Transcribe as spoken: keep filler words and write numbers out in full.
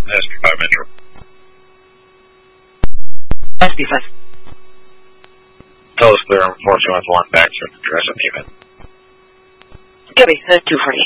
S P five Metro. S P five. Tell us clear on four two one one back to address uneven. Copy, uh, two forty.